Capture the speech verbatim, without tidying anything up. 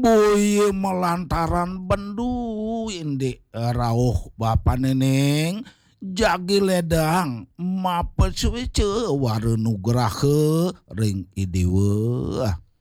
boy melantaran bendu indi rauh Bapak Neneng jagi ledang mapet suwece ware nugrahe ring idewe